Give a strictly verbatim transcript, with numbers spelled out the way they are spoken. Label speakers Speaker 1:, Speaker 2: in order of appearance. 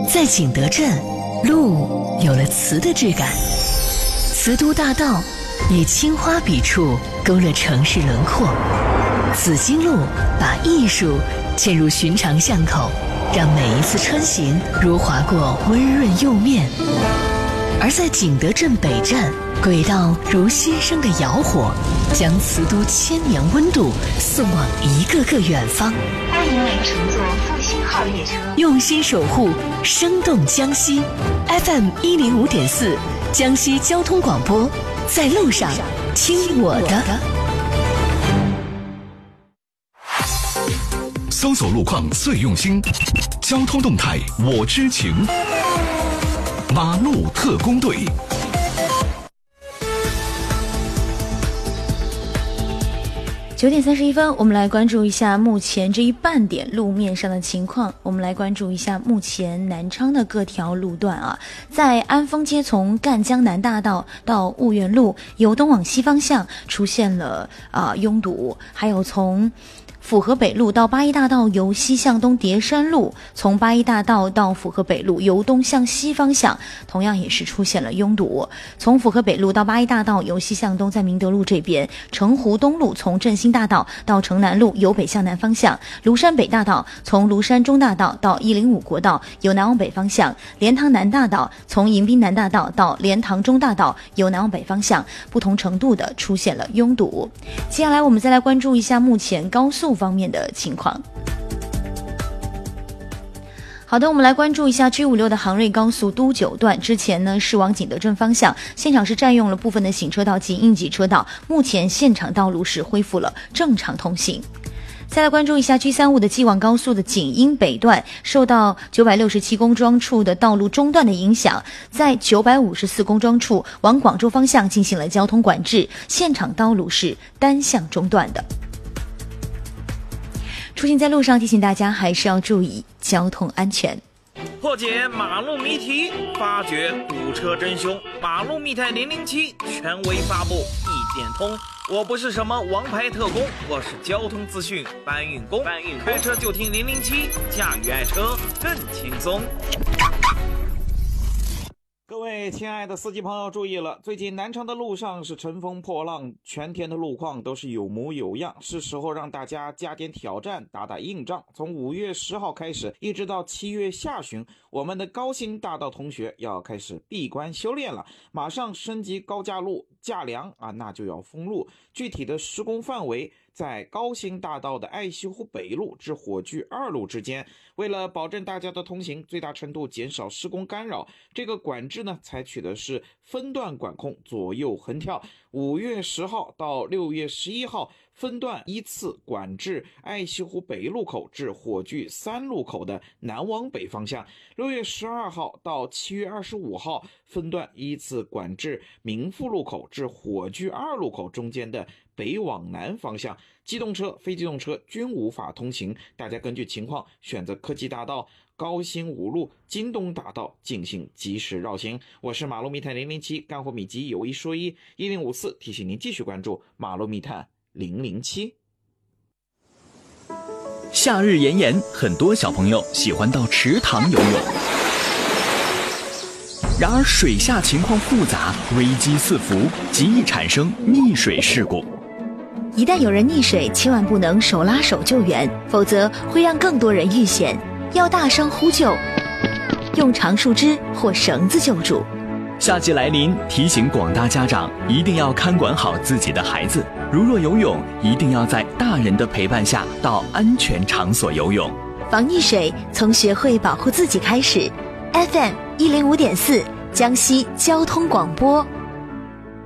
Speaker 1: 在景德镇，路有了瓷的质感，瓷都大道以青花笔触勾勒城市轮廓，紫荆路把艺术嵌入寻常巷口，让每一次穿行如划过温润釉面。而在景德镇北站，轨道如新生的窑火，将瓷都千年温度送往一个个远方。
Speaker 2: 欢迎您乘坐复兴号列车，
Speaker 1: 用心守护生动江西。 F M 一零五点四，江西交通广播，在路上听我的。
Speaker 3: 搜索路况最用心，交通动态我知情。马路特工队。
Speaker 4: 九点三十一分，我们来关注一下目前这一半点路面上的情况。我们来关注一下目前南昌的各条路段啊，在安丰街从赣江南大道到婺源路由东往西方向出现了啊、呃、拥堵，还有从府河北路到八一大道由西向东叠山路，从八一大道到府河北路由东向西方向同样也是出现了拥堵。从府河北路到八一大道由西向东，在明德路这边，城湖东路从振兴大道到城南路由北向南方向，庐山北大道从庐山中大道到一零五国道由南往北方向，莲塘南大道从迎宾南大道到莲塘中大道由南往北方向，不同程度的出现了拥堵。接下来我们再来关注一下目前高速方面的情况。好的，我们来关注一下 G 五十六 的杭瑞高速都九段，之前呢是往景德镇方向，现场是占用了部分的行车道及应急车道，目前现场道路是恢复了正常通行。再来关注一下 G 三十五 的济广高速的景阴北段，受到九百六十七公庄处的道路中断的影响，在九百五十四公庄处往广州方向进行了交通管制，现场道路是单向中断的。出行在路上，提醒大家还是要注意交通安全。
Speaker 5: 破解马路谜题，发掘堵车真凶。马路密探零零七权威发布，一点通。我不是什么王牌特工，我是交通资讯搬运工。搬运开车就听零零七，驾驭爱车更轻松。各位亲爱的司机朋友注意了，最近南昌的路上是乘风破浪，全天的路况都是有模有样，是时候让大家加点挑战，打打硬仗。从五月十号开始一直到七月下旬，我们的高新大道同学要开始闭关修炼了，马上升级高架路架梁啊，那就要封路。具体的施工范围在高新大道的爱西湖北路至火炬二路之间。为了保证大家的通行，最大程度减少施工干扰，这个管制呢采取的是分段管控，左右横跳。五月十号到六月十一号分段依次管制爱西湖北路口至火炬三路口的南往北方向。六月十二号到七月二十五号分段依次管制民富路口至火炬二路口中间的北往南方向。机动车、非机动车均无法通行，大家根据情况选择科技大道、高新五路、京东大道进行及时绕行。我是马路密探零零七，干货秘籍有一说一，一零五四提醒您继续关注马路密探零零七。
Speaker 6: 夏日炎炎，很多小朋友喜欢到池塘游泳，然而水下情况复杂，危机四伏，极易产生溺水事故。
Speaker 4: 一旦有人溺水，千万不能手拉手救援，否则会让更多人遇险。要大声呼救，用长树枝或绳子救助。
Speaker 6: 夏季来临，提醒广大家长一定要看管好自己的孩子。如若游泳，一定要在大人的陪伴下到安全场所游泳。
Speaker 4: 防溺水从学会保护自己开始。F M 一零五点四，江西交通广播。